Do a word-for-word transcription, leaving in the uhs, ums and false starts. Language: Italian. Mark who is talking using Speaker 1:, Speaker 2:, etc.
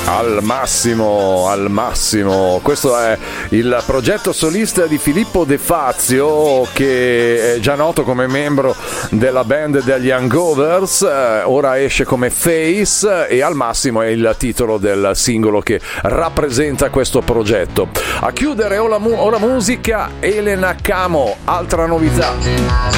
Speaker 1: Al massimo, al massimo. Questo è il progetto solista di Filippo De Fazio, che è già noto come membro della band degli Hangovers, eh, ora esce come Face e Al massimo è il titolo del singolo che rappresenta questo progetto. A chiudere ora, mu- ora musica, Elena Camo, altra novità.